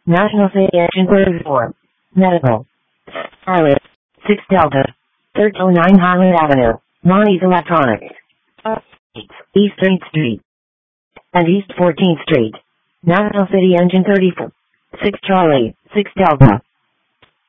National City Engine 34. Medical. Charlotte. 6 Delta. 1309 Highland Avenue. Monty's Electronics. East 8th Street. And East 14th Street. National City Engine 34. 6 Charlie. 6 Delta.